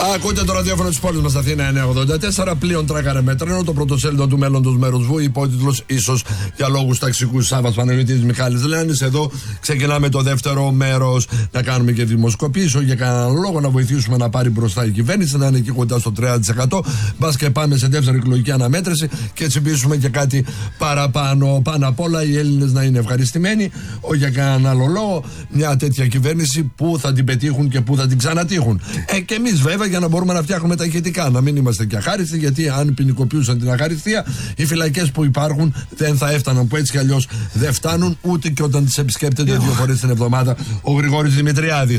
Ακούτε το ραδιόφωνο της πόλης μας Αθήνα 984. Πλοίον τράκαρε με τρένο. Το πρωτοσέλιδο του μέλλοντος μέρους Βου. Υπότιτλος ίσως για λόγους ταξικούς. Σάββας Παναγιώτης Μιχάλης Λένης. Εδώ ξεκινάμε το δεύτερο μέρος. Να κάνουμε και δημοσκοπήσεις. Για κανέναν λόγο να βοηθήσουμε να πάρει μπροστά η κυβέρνηση. Να είναι εκεί κοντά στο 30%. Μπας και πάμε σε δεύτερη εκλογική αναμέτρηση. Και έτσι πείσουμε και κάτι παραπάνω. Πάνω απ' όλα οι Έλληνες να είναι ευχαριστημένοι. Όχι για κανέναν άλλο λόγο. Μια τέτοια κυβέρνηση που θα την πετύχουν και που θα την ξανατύχουν. Και εμείς βέβαια για να μπορούμε να φτιάχνουμε τα ηχητικά. Να μην είμαστε και αχάριστοι, γιατί αν ποινικοποιούσαν την αχαριστία, οι φυλακές που υπάρχουν δεν θα έφταναν, που έτσι κι αλλιώς δεν φτάνουν ούτε και όταν τις επισκέπτεται 2 φορές την εβδομάδα ο Γρηγόρης Δημητριάδης.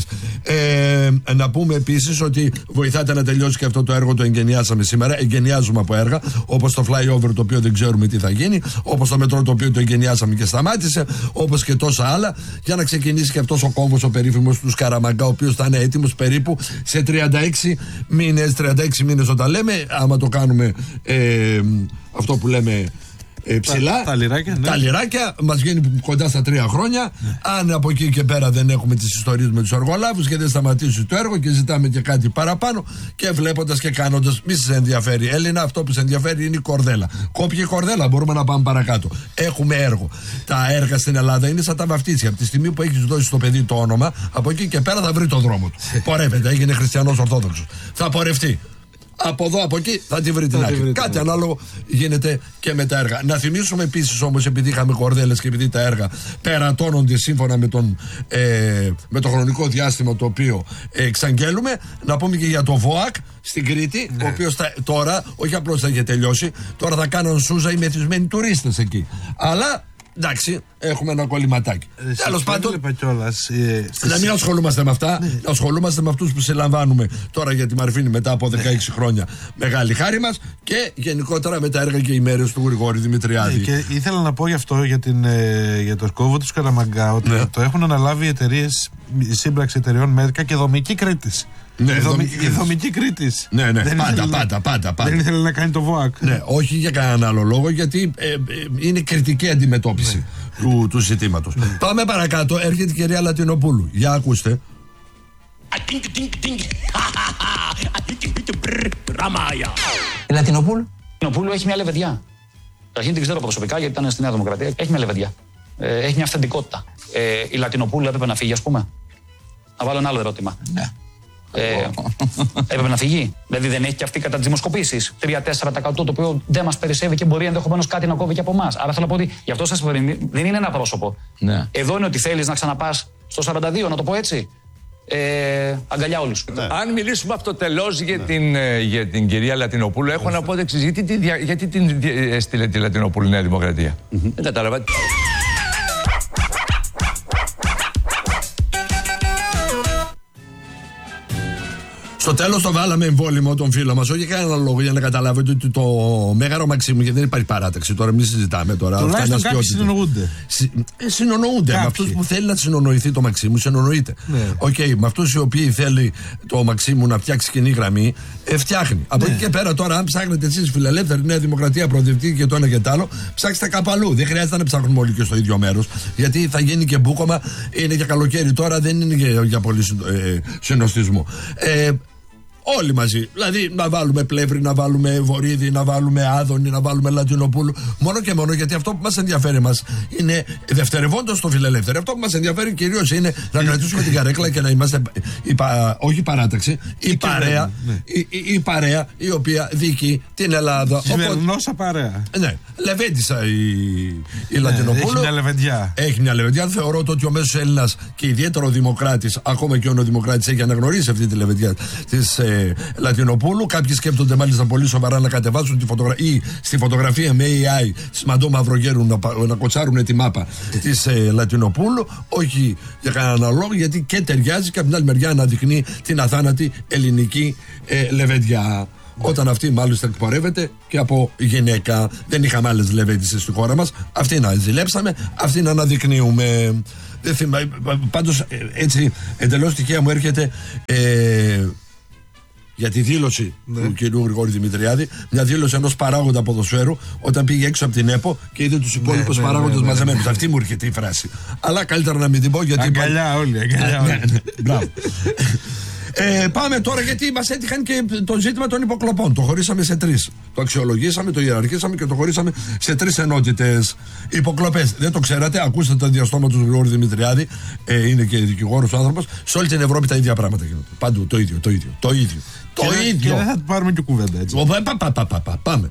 Να πούμε επίσης ότι βοηθάτε να τελειώσει και αυτό το έργο, το εγκαινιάσαμε σήμερα. Εγκαινιάζουμε από έργα όπως το flyover, το οποίο δεν ξέρουμε τι θα γίνει, όπως το μετρό, το οποίο το εγκαινιάσαμε και σταμάτησε, όπως και τόσα άλλα, για να ξεκινήσει και αυτός ο κόμβος ο περίφημος του Σκαραμαγκά, ο οποίος θα είναι έτοιμος περίπου σε 36 μήνες. 36 μήνες όταν λέμε, άμα το κάνουμε αυτό που λέμε ψηλά, τα λιράκια, ναι. Τα λιράκια μας βγαίνει κοντά στα 3 χρόνια. Αν από εκεί και πέρα δεν έχουμε τις ιστορίες με τους εργολάβους και δεν σταματήσει το έργο και ζητάμε και κάτι παραπάνω, και βλέποντας και κάνοντας, μη σας ενδιαφέρει Έλληνα, αυτό που σας ενδιαφέρει είναι η κορδέλα. Κόπηκε η κορδέλα, μπορούμε να πάμε παρακάτω. Έχουμε έργο. Τα έργα στην Ελλάδα είναι σαν τα βαφτίσια. Από τη στιγμή που έχεις δώσει στο παιδί το όνομα, από εκεί και πέρα θα βρει το δρόμο του. Πορεύεται, έγινε χριστιανός Ορθόδοξος. Θα πορευτεί. Από εδώ, από εκεί θα τη βρει την άκρη. Κάτι ανάλογο γίνεται και με τα έργα. Να θυμίσουμε επίσης όμως, επειδή είχαμε κορδέλες και επειδή τα έργα περατώνονται σύμφωνα με το χρονικό διάστημα το οποίο εξαγγέλουμε, να πούμε και για το ΒΟΑΚ στην Κρήτη, ο οποίος τώρα, όχι απλώς θα είχε τελειώσει, τώρα θα κάνουν σούζα οι μεθυσμένοι τουρίστες εκεί. Αλλά εντάξει, έχουμε ένα κολληματάκι. Τέλος πάντων, να μην ασχολούμαστε με αυτά, να ασχολούμαστε με αυτούς που συλλαμβάνουμε τώρα για τη Μαρφίνη μετά από 16 χρόνια. Μεγάλη χάρη μας, και γενικότερα με τα έργα και οι μέρες του Γρηγόρη Δημητριάδη. Και ήθελα να πω γι' αυτό, για το σκόβο του Σκαραμαγκά, ότι το έχουν αναλάβει εταιρείες, σύμπραξη εταιρεών Μέτκα και Δομική Κρήτης. Ναι, η Δομική Κρήτης. Ναι, πάντα. Δεν ήθελε να κάνει το ΒΟΑΚ. Ναι, όχι για κανέναν άλλο λόγο, γιατί είναι κριτική αντιμετώπιση του ζητήματος. Πάμε παρακάτω, έρχεται η κυρία Λατινοπούλου. Για ακούστε. Η Λατινοπούλου έχει μια λεβεδιά. Καταρχήν την ξέρω προσωπικά, γιατί ήταν στη Νέα Δημοκρατία. Έχει μια λεβεδιά. Έχει μια αυθεντικότητα. Η Λατινοπούλου έπρεπε να φύγει, ας πούμε. Να βάλω ένα άλλο ερώτημα. Ναι. Έπρεπε να φυγεί. Δηλαδή δεν έχει και αυτή κατά τις δημοσκοπήσεις 3-4% το οποίο δεν μας περισσεύει και μπορεί ενδεχομένως κάτι να κόβει και από εμάς. Άρα θέλω να πω ότι γι' αυτό σας δεν είναι ένα πρόσωπο. Ναι. Εδώ είναι ότι θέλεις να ξαναπάς στο 42, να το πω έτσι. Αγκαλιά όλους. Ναι. Αν μιλήσουμε αυτοτελώς για την κυρία Λατινοπούλου, έχω να πω το εξής. Γιατί την έστειλε τη Λατινοπούλου Νέα Δημοκρατία? Δεν κατάλαβα. Στο τέλος το βάλαμε εμβόλυμο τον φίλο μας, όχι για κανένα λόγο, για να καταλάβετε ότι το Μέγαρο Μαξίμου, γιατί δεν υπάρχει παράταξη τώρα, μην συζητάμε τώρα. Τουλάχιστον κάποιοι συνονοούνται. Συνονοούνται. Με αυτούς που θέλει να συνονοηθεί το Μαξίμου, συνονοείται. Με αυτούς οι οποίοι θέλει το Μαξίμου να φτιάξει κοινή γραμμή, φτιάχνει. Από εκεί και πέρα τώρα, αν ψάχνετε εσείς φιλελεύθερη Νέα Δημοκρατία, προοδευτική και το ένα και το άλλο, ψάξτε κάπου αλλού. Δεν χρειάζεται να ψάχνουμε όλοι και στο ίδιο μέρος, γιατί θα γίνει και μπούκομα. Είναι και καλοκαίρι τώρα, δεν είναι για πολύ συνοστισμό. Όλοι μαζί. Δηλαδή να βάλουμε Πλεύρη, να βάλουμε Βορίδη, να βάλουμε Άδωνη, να βάλουμε Λατινοπούλου. Μόνο και μόνο γιατί αυτό που μας ενδιαφέρει είναι δευτερευόντως το φιλελεύθερο. Αυτό που μας ενδιαφέρει κυρίως είναι να κρατήσουμε την καρέκλα και να είμαστε όχι παράταξη, η παρέα η οποία διοικεί την Ελλάδα. Κυβερνόσα παρέα. Ναι. Λεβέντισα η Λατινοπούλου. Έχει μια λεβεντιά. Έχει μια λεβεντιά. Θεωρώ ότι ο μέσος Έλληνας και ιδιαίτερο δημοκράτης, ακόμα και ο νεοδημοκράτης, έχει αναγνωρίσει αυτή τη λεβεντιά της Λατινοπούλου. Κάποιοι σκέπτονται μάλιστα πολύ σοβαρά να κατεβάσουν στη φωτογραφία με AI σημαντό μαυρογέρου να κοτσάρουν τη μάπα της Λατινοπούλου. Όχι για κανέναν λόγο, γιατί και ταιριάζει και από την άλλη μεριά αναδεικνύει την αθάνατη ελληνική λεβεντιά. Όταν αυτή μάλιστα εκπορεύεται και από γυναίκα. Δεν είχαμε άλλες λεβέντισες στη χώρα μας. Αυτή να ζηλέψαμε, αυτή να αναδεικνύουμε. Πάντως έτσι εντελώς τυχαία μου έρχεται για τη δήλωση του κυρίου Γρηγόρη Δημητριάδη, μια δήλωση ενός παράγοντα ποδοσφαίρου όταν πήγε έξω από την ΕΠΟ και είδε τους υπόλοιπους παράγοντες μαζεμένους. Αυτή μου έρχεται η φράση. Αλλά καλύτερα να μην την πω γιατί. Αγκαλιά όλοι, αγκαλιά όλοι. Μπράβο. Πάμε τώρα, γιατί μας έτυχαν και το ζήτημα των υποκλοπών. Το χωρίσαμε σε 3. Το αξιολογήσαμε, το ιεραρχήσαμε και το χωρίσαμε σε 3 ενότητες. Υποκλοπές. Δεν το ξέρατε, ακούσατε το διαστόμα του Γρηγόρη Δημητριάδη. Είναι και δικηγόρος άνθρωπος. Σε όλη την Ευρώπη τα ίδια πράγματα γίνονται. Παντού το ίδιο. Και δεν θα πάρουμε και κουβέντα, έτσι. Πάμε.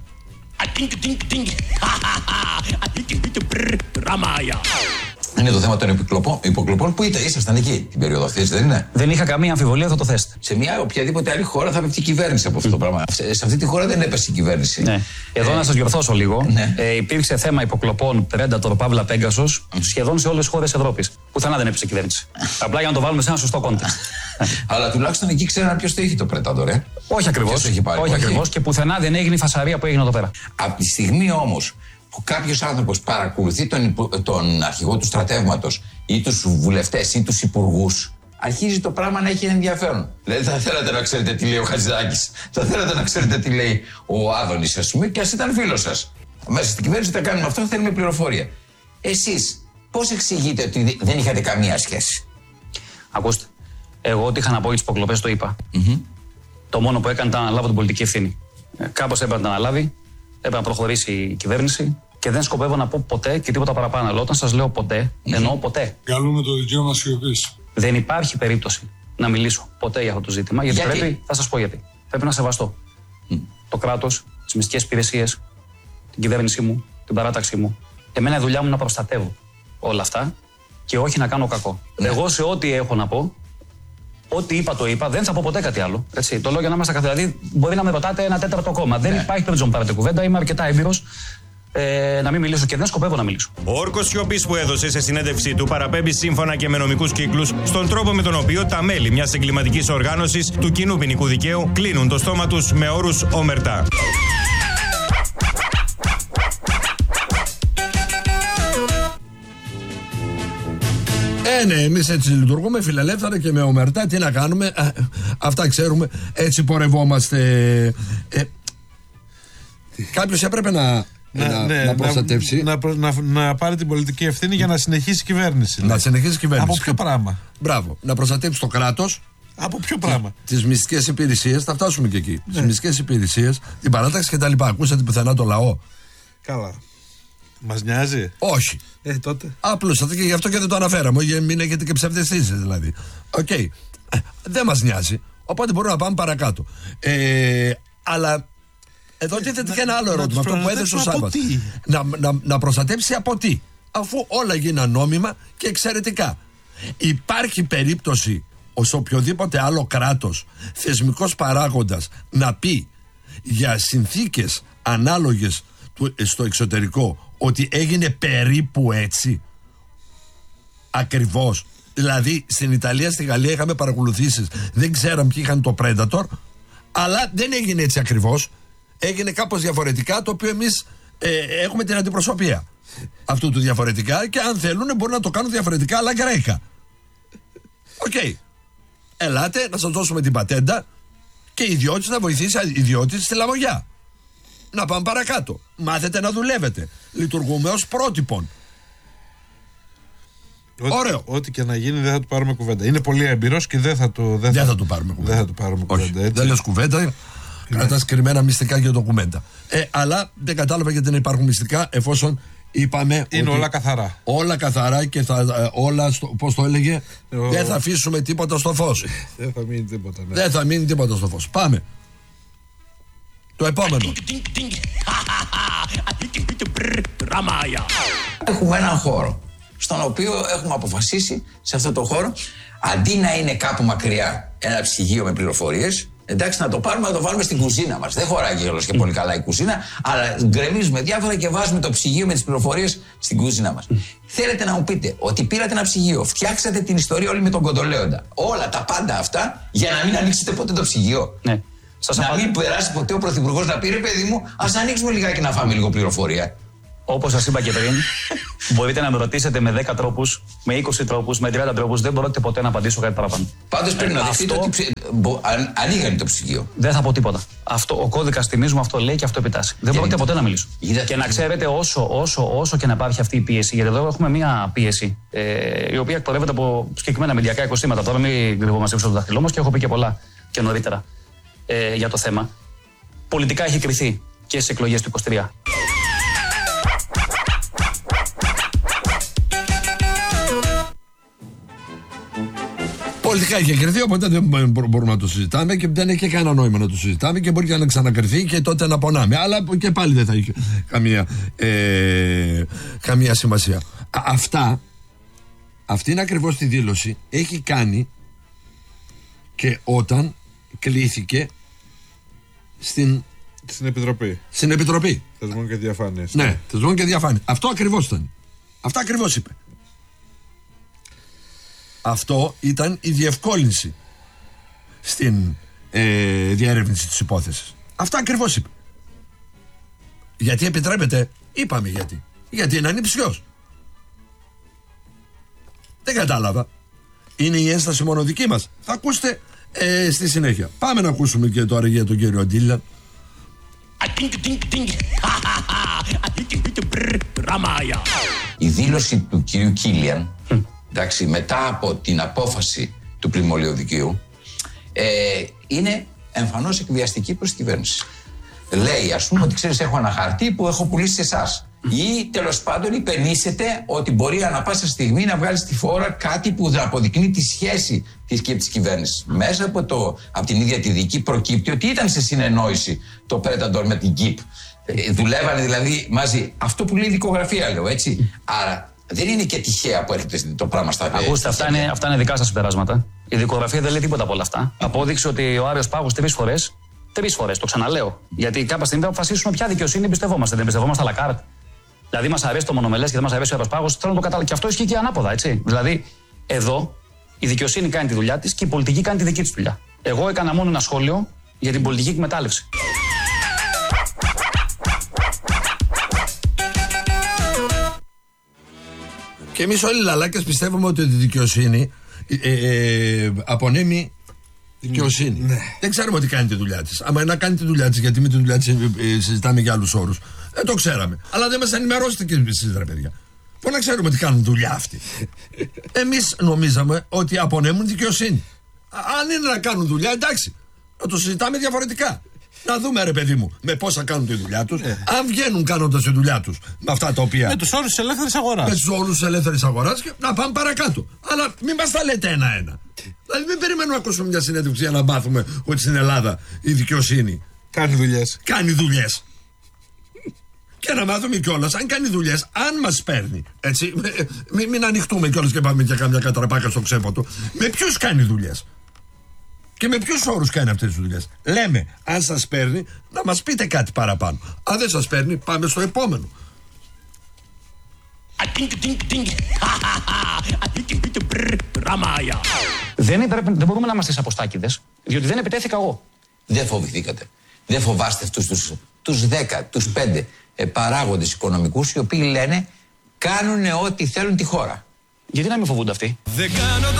Είναι το θέμα των υποκλοπών που ήσασταν εκεί την περίοδο αυτή, δεν είναι? Δεν είχα καμία αμφιβολία, θα το θέσετε. Σε μια οποιαδήποτε άλλη χώρα θα πέφτει η κυβέρνηση από αυτό το πράγμα. Σε αυτή τη χώρα δεν έπεσε η κυβέρνηση. Ναι. Εδώ να σας διορθώσω λίγο. Ναι. Υπήρξε θέμα υποκλοπών Predator Παύλα Pegasus σχεδόν σε όλες τις χώρες Ευρώπης. Πουθενά δεν έπεσε η κυβέρνηση. Απλά για να το βάλουμε σε ένα σωστό context. Αλλά τουλάχιστον εκεί ξέραν ποιος το είχε το Predator, Όχι ακριβώς. Και πουθενά δεν έγινε η φασαρία που έγινε εδώ πέρα. Από τη στιγμή όμως που κάποιος άνθρωπος παρακολουθεί τον αρχηγό του στρατεύματος ή τους βουλευτές ή τους υπουργούς, αρχίζει το πράγμα να έχει ενδιαφέρον. Δηλαδή θα θέλατε να ξέρετε τι λέει ο Χατζηδάκης, θα θέλατε να ξέρετε τι λέει ο Άδωνης, ας πούμε, και ας ήταν φίλος σας. Μέσα στην κυβέρνηση θα κάνουμε αυτό, θέλουμε πληροφορία. Εσείς πώς εξηγείτε ότι δεν είχατε καμία σχέση? Ακούστε, εγώ ό,τι είχα να πω για τις υποκλοπές το είπα. Το μόνο που έκανε ήταν να αναλάβω την πολιτική ευθύνη. Κάπως έπρεπε να αναλάβει, έπρεπε να προχωρήσει η κυβέρνηση και δεν σκοπεύω να πω ποτέ και τίποτα παραπάνω. Αλλά όταν σας λέω ποτέ, εννοώ ποτέ. Καλούμε το δικαίωμα σιωπής. Δεν υπάρχει περίπτωση να μιλήσω ποτέ για αυτό το ζήτημα. Γιατί πρέπει, θα σας πω γιατί. Πρέπει να σεβαστώ το κράτος, τις μυστικές υπηρεσίες, την κυβέρνησή μου, την παράταξή μου. Εμένα η δουλειά μου να προστατεύω όλα αυτά και όχι να κάνω κακό. Εγώ σε ό,τι έχω να πω, ό,τι είπα το είπα, δεν θα πω ποτέ κάτι άλλο. Έτσι. Το λέω για να είμαστε καθαροί. Δηλαδή, μπορεί να με ρωτάτε ένα τέταρτο κόμμα. Δεν υπάρχει περίπτωση να πάρετε κουβέντα. Είμαι αρκετά έμπειρος να μην μιλήσω και δεν σκοπεύω να μιλήσω. Ο όρκος σιωπής που έδωσε σε συνέντευξή του παραπέμπει σύμφωνα και με νομικούς κύκλους στον τρόπο με τον οποίο τα μέλη μιας εγκληματικής οργάνωσης του κοινού ποινικού δικαίου κλείνουν το στόμα τους με όρους ομερτά. Ναι, εμείς έτσι λειτουργούμε, φιλελεύθερα και με ομερτά. Τι να κάνουμε, αυτά ξέρουμε, έτσι πορευόμαστε. Κάποιος έπρεπε να προστατεύσει. Να πάρει την πολιτική ευθύνη για να συνεχίσει η κυβέρνηση. Να συνεχίσει η κυβέρνηση. Από ποιο πράγμα? Μπράβο, να προστατεύσει το κράτος. Από ποιο πράγμα? Τις μυστικές υπηρεσίες, θα φτάσουμε και εκεί. Τις μυστικές υπηρεσίες, την παράταξη κτλ. Ακούσατε πουθενά το λαό? Καλά. Μας νοιάζει? Όχι. Τότε. Απλούστατα και γι' αυτό και δεν το αναφέραμε. Για μην έχετε και ψευδαισθήσεις δηλαδή. Οκ. Δεν μας νοιάζει. Οπότε μπορούμε να πάμε παρακάτω. Αλλά εδώ τίθεται και ένα άλλο ερώτημα. Αυτό που έδωσε ο Σάββας. Να προστατέψει από τι? Αφού όλα γίναν νόμιμα και εξαιρετικά. Υπάρχει περίπτωση ως οποιοδήποτε άλλο κράτος, θεσμικός παράγοντας, να πει για συνθήκες ανάλογες στο εξωτερικό ότι έγινε περίπου έτσι? Ακριβώς. Δηλαδή στην Ιταλία, στη Γαλλία είχαμε παρακολουθήσεις, δεν ξέραμε ποιοι είχαν το Predator, αλλά δεν έγινε έτσι ακριβώς. Έγινε κάπως διαφορετικά, το οποίο εμείς έχουμε την αντιπροσωπεία αυτού του διαφορετικά και αν θέλουν μπορούν να το κάνουν διαφορετικά, αλλά γκρέικα. Οκ. Ελάτε να σας δώσουμε την πατέντα και ιδιώτης να βοηθήσει ιδιώτης στη λαμογιά. Να πάμε παρακάτω. Μάθετε να δουλεύετε. Λειτουργούμε ως πρότυπον. Ωραίο. Ό,τι και να γίνει δεν θα του πάρουμε κουβέντα. Είναι πολύ έμπειρος και δεν θα του πάρουμε κουβέντα. Δεν λες κουβέντα. Κρατάς κρυμμένα μυστικά και ντοκουμέντα. Αλλά δεν κατάλαβα γιατί δεν υπάρχουν μυστικά, εφόσον είπαμε. Είναι όλα καθαρά. Όλα καθαρά και όλα, πώς το έλεγε, δεν θα αφήσουμε τίποτα στο φως. Δεν θα μείνει τίποτα. Ναι. Δεν θα μείνει τίποτα στο φως. Πάμε. Το επόμενο. Έχουμε έναν χώρο στον οποίο έχουμε αποφασίσει σε αυτό το χώρο, αντί να είναι κάπου μακριά ένα ψυγείο με πληροφορίες, εντάξει, να το πάρουμε, να το βάλουμε στην κουζίνα μας. Δεν χωράει και πολύ καλά η κουζίνα, αλλά γκρεμίζουμε διάφορα και βάζουμε το ψυγείο με τις πληροφορίες στην κουζίνα μας. Θέλετε να μου πείτε ότι πήρατε ένα ψυγείο, φτιάξατε την ιστορία όλη με τον Κοντολέοντα, όλα τα πάντα αυτά, για να μην ανοίξετε ποτέ το ψυγείο? Ναι. Μην περάσει ποτέ ο Πρωθυπουργός να πει, ρε παιδί μου, ας ανοίξουμε λιγάκι να φάμε λίγο πληροφορία. Όπως σας είπα και πριν, μπορείτε να με ρωτήσετε με 10 τρόπους, με 20 τρόπους, με 30 τρόπους. Δεν μπορείτε ποτέ να απαντήσω κάτι παραπάνω. Πάντως πρέπει να δεχτείτε ότι ανοίγανε το ψυγείο. Δεν θα πω τίποτα. Ο κώδικας τιμής μου αυτό λέει και αυτό επιτάσσει. Δεν πρόκειται ποτέ να μιλήσω. Και να ξέρετε, όσο και να υπάρχει αυτή η πίεση, γιατί εδώ έχουμε μία πίεση η οποία εκπορεύεται από συγκεκριμένα μηντιακά οικοσύστηματα. Τώρα μην κρυβόμαστε πίσω από το δάχτυλό μας και έχω πει και πολλά και νωρίτερα για το θέμα. Πολιτικά έχει κριθεί και στις εκλογές του 23. Πολιτικά είχε κρυθεί, οπότε δεν μπορούμε να το συζητάμε και δεν έχει και κανένα νόημα να το συζητάμε και μπορεί και να ξανακριθεί και τότε να πονάμε. Αλλά και πάλι δεν θα έχει καμία σημασία. Αυτή είναι ακριβώς τη δήλωση έχει κάνει και όταν κλήθηκε στην Επιτροπή. Στην Επιτροπή. Θεσμών και διαφάνειας. Ναι, θεσμών και διαφάνειας. Αυτό ακριβώς ήταν. Αυτά ακριβώς είπε. Αυτό ήταν η διευκόλυνση στην διερεύνηση της υπόθεσης. Αυτά ακριβώς είπε. Γιατί επιτρέπεται, είπαμε γιατί. Γιατί είναι ανιψιός. Δεν κατάλαβα. Είναι η ένσταση μόνο δική μας. Θα ακούσετε στη συνέχεια. Πάμε να ακούσουμε και τώρα για τον κύριο Ντίλαν. Η δήλωση του κυρίου Κίλιαν, εντάξει, μετά από την απόφαση του πλημμυλιωδικείου, είναι εμφανώς εκβιαστική προς την κυβέρνηση. Λέει, ας πούμε, ότι ξέρεις, έχω ένα χαρτί που έχω πουλήσει σε εσάς. Ή τέλος πάντων υπενήσεται ότι μπορεί ανά πάσα στιγμή να βγάλει στη φόρα κάτι που θα αποδεικνύει τη σχέση της και της κυβέρνησης. Μέσα από την ίδια τη δική προκύπτει ότι ήταν σε συνεννόηση το Πρέταντορ με την ΚΙΠ. Δουλεύανε δηλαδή μαζί. Αυτό που λέει η δικογραφία, λέω έτσι. Άρα δεν είναι και τυχαία που έρχεται το πράγμα στα παιδιά. Ακούστε, αυτά είναι δικά σας συμπεράσματα. Η δικογραφία δεν λέει τίποτα από όλα αυτά. Απόδειξε ότι ο Άριος Πάγος 3 φορές, το ξαναλέω. Γιατί κάποια στιγμή θα αποφασίσουμε ποια δικαιοσύνη εμπιστευόμαστε. Δεν εμπιστευόμαστε à la carte. Δηλαδή, μας αρέσει το μονομελές και δεν μας αρέσει ο Άριος Πάγος. Θέλω να το καταλάβω. Και αυτό ισχύει και ανάποδα, έτσι. Δηλαδή, εδώ η δικαιοσύνη κάνει τη δουλειά της και η πολιτική κάνει τη δική της δουλειά. Εγώ έκανα μόνο ένα σχόλιο για την πολιτική εκμετάλλευση. Και εμείς όλοι οι λαλάκες πιστεύουμε ότι η δικαιοσύνη απονέμει δικαιοσύνη. Ναι. Δεν ξέρουμε ότι κάνει τη δουλειά της. Άμα να κάνει τη δουλειά της, γιατί με τη δουλειά της συζητάμε για άλλους όρους. Δεν το ξέραμε. Αλλά δεν μας ενημερώσετε και εσείς, ρε παιδιά. Πώς να ξέρουμε ότι κάνουν δουλειά αυτοί. Εμείς νομίζαμε ότι απονέμουν δικαιοσύνη. Αν είναι να κάνουν δουλειά, εντάξει. Να το συζητάμε διαφορετικά. Να δούμε, ρε παιδί μου, με πόσα κάνουν τη δουλειά τους. Αν βγαίνουν κάνοντας τη δουλειά τους με αυτά τα οποία. Με τους όρους της ελεύθερης αγοράς. Με τους όρους της ελεύθερης αγοράς και να πάμε παρακάτω. Αλλά μην μας τα λέτε ένα-ένα. Δηλαδή, μην περιμένουμε να ακούσουμε μια συνέντευξη για να μάθουμε ότι στην Ελλάδα η δικαιοσύνη κάνει δουλειές. Κάνει δουλειές. Και να μάθουμε κιόλας, αν κάνει δουλειές, αν μας παίρνει. Έτσι, μην ανοιχτούμε κιόλας και πάμε για κάμια κατραπάκα στο ξέποτο. Με ποιους κάνει δουλειές. Και με ποιους όρους κάνει αυτές τις δουλειές. Λέμε, αν σας παίρνει, να μας πείτε κάτι παραπάνω. Αν δεν σας παίρνει, πάμε στο επόμενο. Δεν μπορούμε να είμαστε σαποστάκηδες, διότι δεν επιτέθηκα εγώ. Δεν φοβηθήκατε. Δεν φοβάστε αυτούς τους 10, τους 5 παράγοντες οικονομικούς οι οποίοι λένε κάνουν ό,τι θέλουν τη χώρα. Γιατί να μην φοβούνται αυτοί.